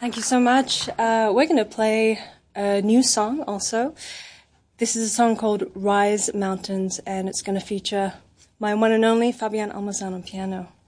Thank you so much. We're going to play a new song also. This is a song called Rise Mountains, and it's going to feature my one and only Fabian Almazan on piano.